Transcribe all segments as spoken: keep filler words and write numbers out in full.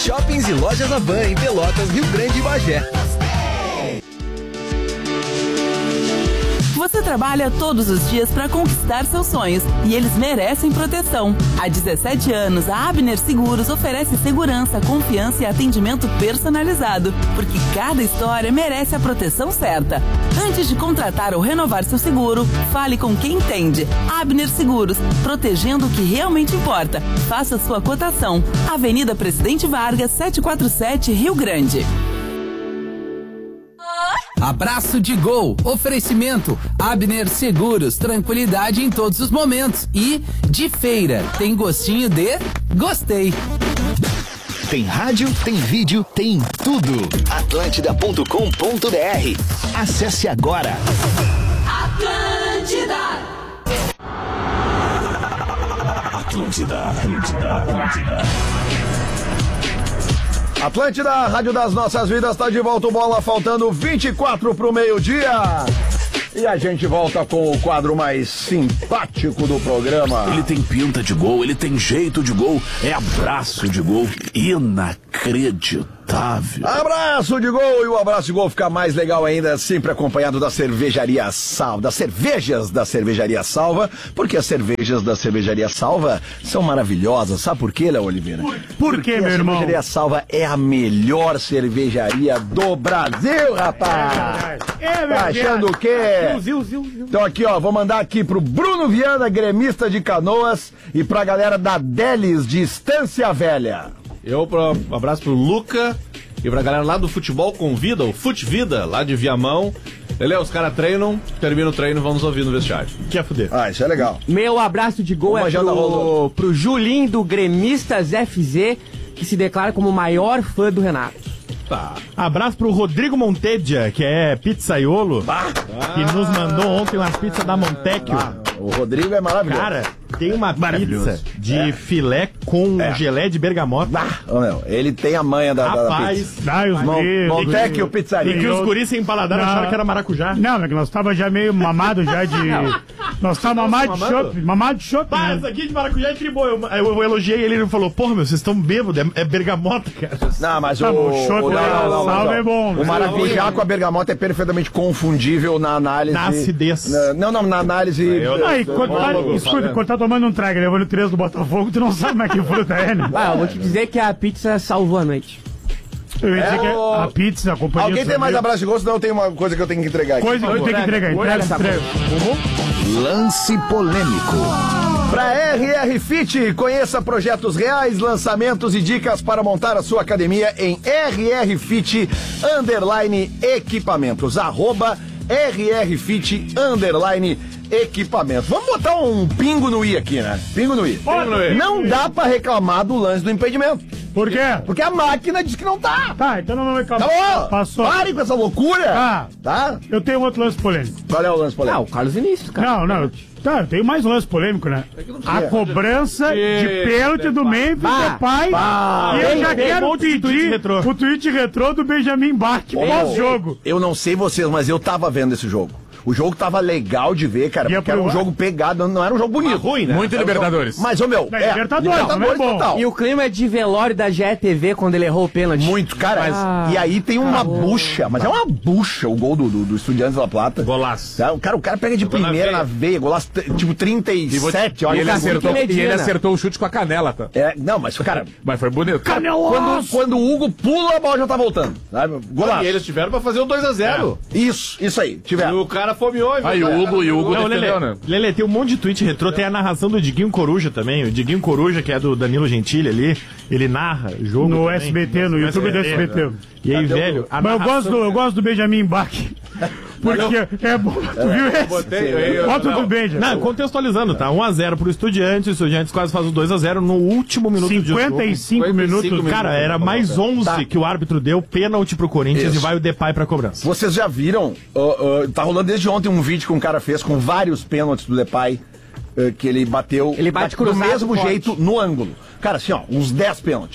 Shoppings e lojas Avan em Pelotas, Rio Grande e Bagé. Você trabalha todos os dias para conquistar seus sonhos e eles merecem proteção. Há dezessete anos, a Abner Seguros oferece segurança, confiança e atendimento personalizado, porque cada história merece a proteção certa. Antes de contratar ou renovar seu seguro, fale com quem entende. Abner Seguros, protegendo o que realmente importa. Faça sua cotação. Avenida Presidente Vargas, setecentos e quarenta e sete, Rio Grande. Abraço de gol, oferecimento, Abner Seguros, tranquilidade em todos os momentos. E de feira, tem gostinho de gostei. Tem rádio, tem vídeo, tem tudo. Atlântida ponto com ponto br. Acesse agora. Atlântida. Atlântida, Atlântida, Atlântida. Atlântida, Rádio das Nossas Vidas, tá de volta o Bola, faltando vinte e quatro pro meio-dia. E a gente volta com o quadro mais simpático do programa. Ele tem pinta de gol, ele tem jeito de gol, é abraço de gol, inacreditável. Abraço de gol, e o abraço de gol fica mais legal ainda, sempre acompanhado da cervejaria Salva, das cervejas da cervejaria Salva, porque as cervejas da cervejaria Salva são maravilhosas, sabe por quê, Léo Oliveira? Por, por quê, meu irmão? A cervejaria Salva é a melhor cervejaria do Brasil, rapaz! É verdade. Tá achando o quê? Zil, zil, zil. Então aqui, ó, vou mandar aqui pro Bruno Viana, gremista de Canoas, e pra galera da Delis de Estância Velha. Eu pro, um abraço pro Luca e pra galera lá do Futebol Convida, o Fute Vida, lá de Viamão. Lelê, os caras treinam, termina o treino, vamos ouvir no vestiário. Que é fuder. Ah, isso é legal. Meu abraço de gol Uma é pro, pro Julinho do Gremistas F Z, que se declara como o maior fã do Renato. Tá. Abraço pro Rodrigo Montedia, que é pizzaiolo, bah. que nos mandou ontem umas pizzas da Montecchio. Ah, o Rodrigo é maravilhoso. Cara, tem uma pizza de é. filé com é. gelé de bergamota. Ah, oh, meu, ele tem a manha da, Rapaz, da, da pizza. Rapaz, Montecchio Pizzaria. E que os guris sem paladar não. acharam que era maracujá. Não, é que nós tava já meio mamado já de... nós tava mamado de chopp. Mamado de chopp. Pá, essa aqui de maracujá é tribô. Eu, eu, eu elogiei ele e ele falou, porra, meu, vocês estão bêbados, é, é bergamota, cara. Não, mas o... o chopp salve é bom. O maracujá com a bergamota é perfeitamente confundível na análise... Na acidez. Na, não, não, na análise... Eu, Aí, quando tá, escuta, quando tá tomando um trago, levando três do Botafogo, tu não sabe mais que fruta é, né? Ah, eu vou te dizer que a pizza salvou a noite. Eu ia dizer é que o... a pizza, a companhia... Alguém tem mais abraço de gosto? Não, tem uma coisa que eu tenho que entregar aqui. Coisa que eu tenho que entregar. Entrega, entrega. Lance polêmico. Pra R R Fit, conheça projetos reais, lançamentos e dicas para montar a sua academia em R R Fit underline equipamentos. Arroba R R Fit underline equipamentos. Vamos botar um pingo no i aqui, né? Pingo no i. Pingo no i. Não dá pra reclamar do lance do impedimento. Por quê? Porque a máquina diz que não tá. Tá, então não vamos reclamar. Tá bom. Passou. Pare com essa loucura. Tá. Tá? Eu tenho outro lance polêmico. Qual é o lance polêmico? Ah, o Carlos Vinícius, cara. Não, não. Tá, eu tenho mais um lance polêmico, né? A cobrança de pênalti do Memphis Depay. E eu já quero pedir o tweet retrô do Benjamin Bach pós-jogo. Eu não sei vocês, mas eu tava vendo esse jogo. O jogo tava legal de ver, cara, porque era um jogo pegado, não era um jogo bonito. Ruim, né? Muito Libertadores. Mas, ô meu, é, Libertadores, Libertadores não é bom. Total. E o clima de velório da G E T V quando ele errou o pênalti. Muito, cara. Ah, e aí tem uma bucha, mas é uma bucha o gol do, do, do Estudiantes da Plata. Golaço. O cara, o cara pega de primeira na, na veia, golaço, tipo trinta e sete, olha. E ele, acertou, e ele acertou o chute com a canela, tá? É, não, mas, cara... mas foi bonito. Cara, quando, quando o Hugo pula, a bola já tá voltando. Sabe? Golaço. E eles tiveram pra fazer o dois a zero. É. Isso, isso aí, tiveram. E o cara fomeou. Aí o Hugo e o Hugo não, defendeu, Lelê, né? Lelê, tem um monte de tweet retrô, tem a narração do Diguinho Coruja também. O Diguinho Coruja, que é do Danilo Gentili ali, ele narra jogo no também. S B T, no, no YouTube S B T, do S B T. Né? E aí, velho... A mas eu gosto, do, eu gosto do Benjamin Bach. Porque é bom. Tu viu esse? Botei, Bota do Benjamin. Não, contextualizando, tá? um a zero pro Estudiantes, o Estudiantes quase faz o dois a zero no último minuto de jogo. cinquenta e cinco minutos. Cara, era mais onze tá. que o árbitro deu, pênalti pro Corinthians. Isso. E vai o Depay pra cobrança. Vocês já viram, uh, uh, tá rolando desde ontem um vídeo que um cara fez com vários pênaltis do Depay, uh, que ele bateu ele bate do mesmo jeito no ângulo. Cara, assim, ó, uns dez pênaltis.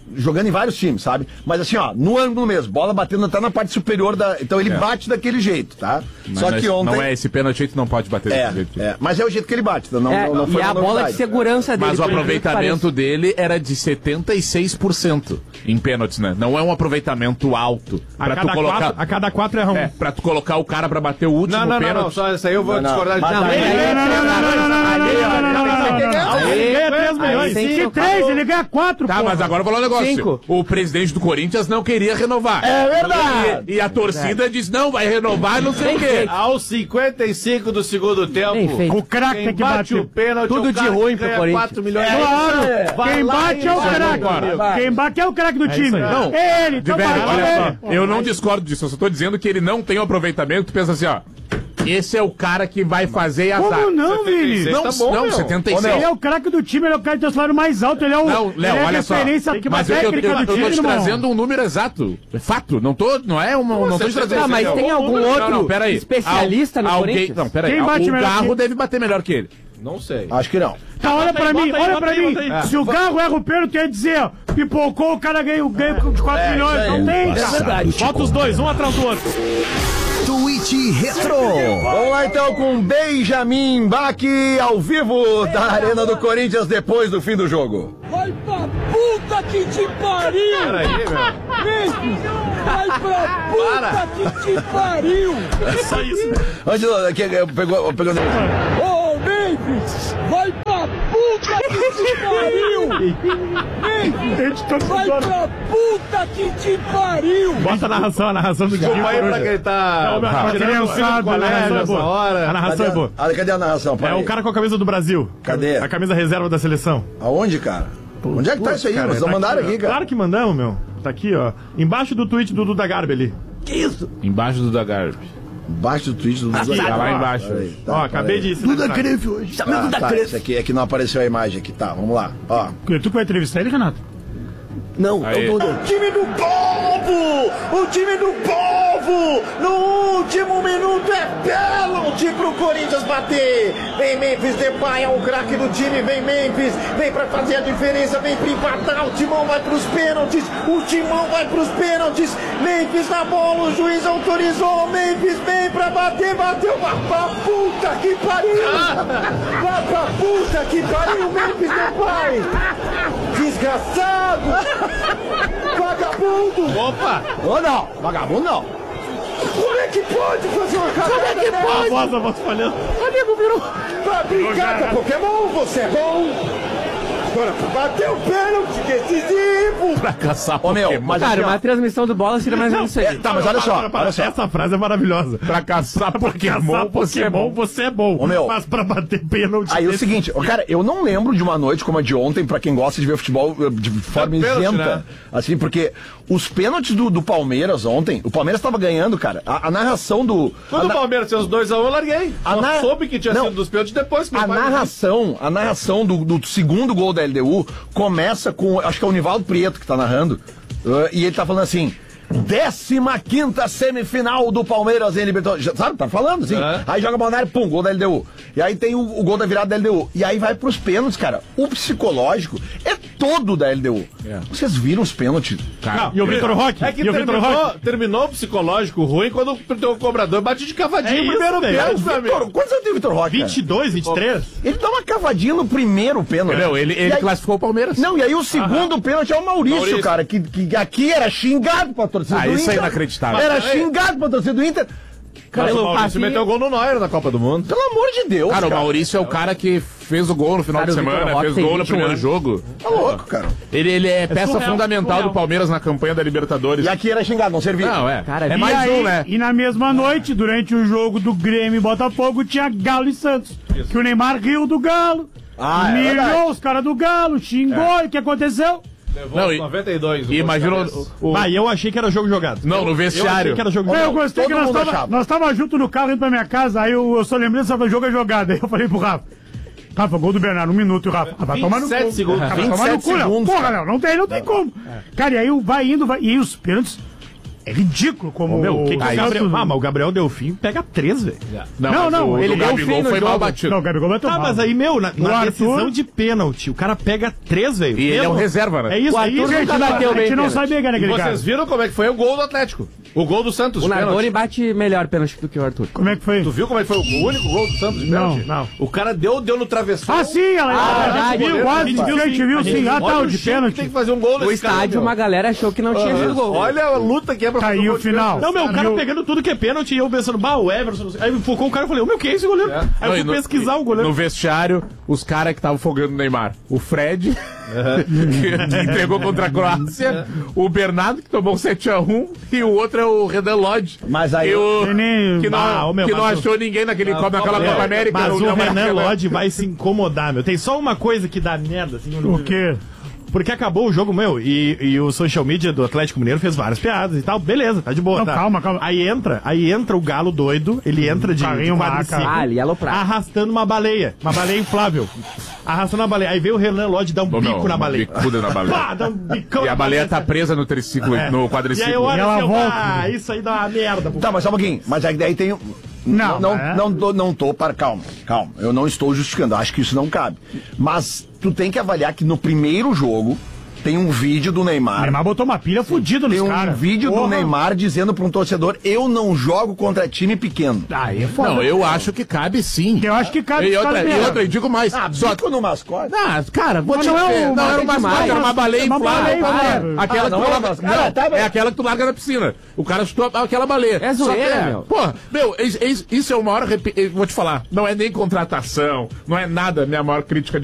jogando em vários times, sabe? Mas assim, ó, no ângulo mesmo, bola batendo até na parte superior da... Então ele é. bate daquele jeito, tá? Mas Só que ontem... Não é esse pênalti aí, tu não pode bater é, desse jeito. É, mas é o jeito que ele bate, não, é, não, não foi E a bola novidade. de segurança dele. Mas o aproveitamento dele era de setenta e seis por cento em pênaltis, né? Não é um aproveitamento alto. A pra cada, tu colocar... quatro, a cada quatro é um. É, pra tu colocar o cara pra bater o último não, não, pênalti. Não, não, só isso aí eu vou não, discordar de não, não, não, ele ganha três milhões. Que três, ele ganha quatro, Tá, mas agora eu vou falar um negócio. Cinco. O presidente do Corinthians não queria renovar. É verdade. E, e a torcida disse, não, vai renovar, não sei o quê. Aos cinquenta e cinco do segundo tempo, o craque tem que bate bater. o pênalti, Tudo o de ruim pro Corinthians. quatro milhões. É, claro, quem bate é o craque. Quem bate é o craque do time. Não. Ele, De então verdade, bate olha ele. só, eu não discordo disso, eu só tô dizendo que ele não tem o aproveitamento, tu pensa assim, ó, esse é o cara que vai fazer e azar. Como não, Vini? Não, Tá bom, não, meu. setenta e seis. Ele é o craque do time, ele é o cara que tem o salário mais alto, ele é o Não, Léo, ele é a olha só. referência Mas eu, eu, eu, técnica eu do tô time, te irmão. trazendo um número exato. É fato. Não tô, não é uma, não tô te trazendo. Ah, mas Não, tem algum outro não, não, peraí. especialista no Alguém, Corinthians? não, peraí. Quem bate O melhor Garro que- deve bater melhor que ele. Não sei. Acho que não. Tá, olha pra mim, bota aí, olha bota pra aí, mim. bota aí. Se o Garro erra o pênaltu, ia dizer, ó, pipocou, o cara ganha, ganha de quatro milhões. Não tem. É verdade. Bota os dois, um atrás do outro. Tweet Retro. Vamos lá então com Benjamin Bach ao vivo da Arena do Corinthians depois do fim do jogo. Vai pra puta que te pariu! Peraí, meu. Memphis! Vai pra puta que te pariu! Só isso. Onde que, pegou, pegou... Ô, Memphis! Vai pra puta que te pariu! Memphis! Vai pra puta que te pariu! Bota a narração, a narração do Guilherme. Desculpa aí pra quem tá... Não, a criançada, a narração é boa. hora. A narração é boa. Ah, cadê a narração? É Peraí. o cara com a camisa do Brasil. Cadê? A camisa reserva da seleção. Aonde, cara? Onde é que tá isso aí? Cara, Vocês tá não mandaram aqui, ó. cara. Claro que mandamos, meu. Tá aqui, ó. Embaixo do tweet do Duda Garbi ali. Que isso? Embaixo do Dagarbi. Embaixo do tweet do Duda Tá lá Garbi. embaixo. Peraí, tá, Ó, acabei peraí. de... Duda Creve hoje. Ah, tá, esse aqui é que não apareceu a imagem aqui. Tá, vamos lá. Ó. Tu que vai entrevistar ele, Renato? Não, Aí. eu tô... O time do povo! O time do povo! No último minuto é pênalti pro Corinthians bater! Vem Memphis Depay, é o craque do time, vem Memphis, vem pra fazer a diferença, vem pra empatar, o Timão vai pros pênaltis, o Timão vai pros pênaltis, Memphis na bola, o juiz autorizou, Memphis vem pra bater, bateu, vai pra puta que pariu! Vai pra puta que pariu, Memphis Depay! Desgraçado! Vagabundo! Opa! Ô, não. Vagabundo, não. Como é que pode fazer uma cagada Como é que dessa? pode? A voz, a voz falhando. Amigo, virou... Pra brincar com Pokémon, você é bom! Agora, bateu o pênalti decisivo! Pra caçar Ô, meu, Pokémon. mas Cara, assim, ó, uma transmissão do bola seria mais ou menos isso aí. Tá, mas olha só, Para, para, olha só. Essa frase é maravilhosa. Pra caçar Pokémon, Caçar você é Pokémon, bom. você é bom. Ô, meu. Mas pra bater pênalti... Aí é o desse- seguinte, ó, cara, eu não lembro de uma noite como a de ontem, pra quem gosta de ver futebol eh, de forma É pênalti, isenta. né? Assim, porque os pênaltis do, do Palmeiras ontem, o Palmeiras tava ganhando, cara. A, a narração do. Quando a o na- Palmeiras fez os dois a um, eu larguei. A Só na- soube que tinha Não. sido dos pênaltis depois que meu A pai me narração, a narração do, do segundo gol da L D U começa com, acho que é o Nivaldo Prieto que tá narrando, uh, e ele tá falando assim, décima quinta semifinal do Palmeiras em Libertadores, Já- sabe, tá falando assim, É. aí joga a bola na área, pum, gol da L D U, e aí tem o, o gol da virada da L D U, e aí vai pros pênaltis, cara, o psicológico é todo da L D U, É. vocês viram os pênaltis? Não, e o Vitor Roque? É que e o Vitor terminou, Roque? terminou o psicológico ruim quando o cobrador bate de cavadinho É no isso, primeiro velho. pênalti, meu Vitor, amigo. quantos anos tem o Vitor Roque? cara? vinte e dois, vinte e três? Ele dá uma cavadinha no primeiro pênalti. Entendeu? Ele, ele E aí- classificou o Palmeiras. Não, e aí o segundo pênalti é o Maurício, Maurício. cara, que, que aqui era xingado pra torcida Ah, do isso é Inter. inacreditável. Era Peraí. xingado pra torcida do Inter. Cara, o Pelo Maurício passinho- meteu gol no Neuer na Copa do Mundo. Pelo amor de Deus, Cara, cara. o Maurício é o cara que fez o gol no final Cara, de o Vitor semana, Roque fez tem gol no vinte e um primeiro anos. jogo. Tá louco, cara. Ele, ele é, peça surreal, fundamental surreal. do Palmeiras na campanha da Libertadores. E aqui era xingado, não servia. Não, é. Cara, é e mais e aí, um, né? E na mesma noite, durante o jogo do Grêmio e Botafogo, tinha Galo e Santos. Que o Neymar riu do Galo. Ah, é verdade. humilhou os caras do Galo, xingou, e o que aconteceu? Levou Não, e- noventa e dois. E imagina o, o- Vai, eu achei que era jogo jogado. Não, no Eu achei vestiário. que era jogo Ô, jogado. meu, Eu gostei todo que nós mundo tava, achava. nós tava junto no carro indo pra minha casa, aí eu, eu só lembrei dessa jogo é jogada. Aí eu falei pro Rafa, Rafa, gol do Bernardo, um minuto, e o Rafa, ah, vai tomar no cu. vinte e sete segundos. Ah, vai tomar no vinte e sete cu, Léo. segundos, Porra, cara. Léo, não tem, não tem como. Cara, e aí vai indo, vai, e aí os pênaltis, É ridículo como Ô, meu, o, que o que Gabriel... isso? Ah, mas o Gabriel Delfim pega três, velho. Não, Não, mas não, o ele do deu Gabigol fim no foi jogo. mal batido. Não, o Gabigol bateu Tá, mal. mas aí, meu, na, na Arthur- decisão de pênalti, o cara pega três, velho. E ele é um reserva, né? É isso, O é Arthur isso. nunca Gente, bateu a bem gente não pênalti. sabe bem, né, E aquele cara. vocês viram como é que foi o gol do Atlético? O gol do Santos, O de pênalti. Nardoni bate melhor pênalti do que o Arthur. Como é que foi? Tu viu como é que foi o único gol do Santos de Não, pênalti? não. O cara deu, deu no travessão. Ah, sim, ela Ah, a gente verdade. viu, quase, a gente viu, a gente viu sim. Ah, tá, Olha o de jeito que pênalti. tem que fazer um gol No nesse cara, estádio, meu. uma galera achou que não tinha sido gol. Olha a luta que é pra fazer Caiu um o gol de final. pênalti. Não, meu, o o cara cara pegando tudo que é pênalti e eu pensando, bah, o Everson, não sei. Aí focou o cara e falei, o meu, que é esse goleiro? Aí Não, eu e fui pesquisar o goleiro. No vestiário, os caras que estavam folgando o Neymar. O Fred, que entregou contra a Croácia. O Bernardo, que tomou um sete a um. E o outro é o Renan Lodge. Mas aí que, o, Tem nem- que não, Ah, ô, meu, que não mas o- achou ninguém naquele, Copa- naquela meu, Copa América. Mas no- o no Renan Maracanã. Lodge vai se incomodar, meu. Tem só uma coisa que dá merda, assim. O quê? Porque acabou o jogo, meu, e, e o social media do Atlético Mineiro fez várias piadas e tal. Beleza, tá de boa, Não, tá? calma, calma. Aí entra, aí entra o galo doido, ele entra de, de Carrinho quadriciclo, maca. Ah, ali é aloprado. arrastando uma baleia, uma baleia inflável. Arrastando uma baleia. Aí veio o Renan Lodge dar um Ô, bico meu, na uma baleia. bicuda na baleia. Pá, dá um bicão E na a baleia tá presa no triciclo, É. no E aí quadriciclo. eu olho E ela assim, eu, volta. ah, isso aí dá uma merda. Pô. Tá, mas só um pouquinho. Mas aí daí tem. Não, não, é. não, não, não tô para. Calma, calma. Eu não estou justificando. Acho que isso não cabe. Mas tu tem que avaliar que no primeiro jogo tem um vídeo do O Neymar. Neymar botou uma pilha fudida nos Tem um caras. vídeo do Porra. Neymar dizendo pra um torcedor: eu não jogo contra time pequeno. Aí é foda. Não, eu acho que cabe sim. Eu acho que cabe E os outra, caras e mesmo. outra, eu digo mais. Ah, só bico no mascote. Ah, cara, vou Mas te não é dizer. um- Não, era é uma demais. mascote, era uma baleia Uma inflável. baleia inflável. É, aquela Ah, que não tu é larga- mascote. Ah, tá, não, mas- é aquela que tu larga na piscina. O cara chutou aquela baleia. É Só que zoeira, meu. Porra, meu, is- is- isso é o maior. repi- Vou te falar, não é nem contratação, não é nada a minha maior crítica